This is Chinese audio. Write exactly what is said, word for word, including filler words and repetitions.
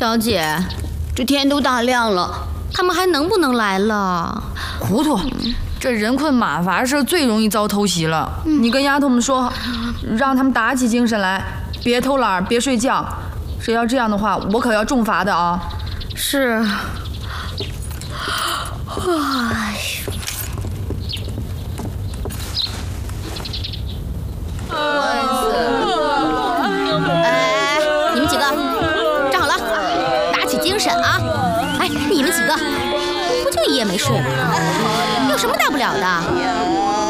小姐，这天都大亮了，他们还能不能来了？ 糊涂，这人困马乏是最容易遭偷袭了。嗯、你跟丫头们说，让他们打起精神来，别偷懒，别睡觉。谁要这样的话，我可要重罚的啊！ 是。哎。 困死了！哎，你们几个站好了，打起精神啊！哎，你们几个不就一夜没睡吗？有什么大不了的？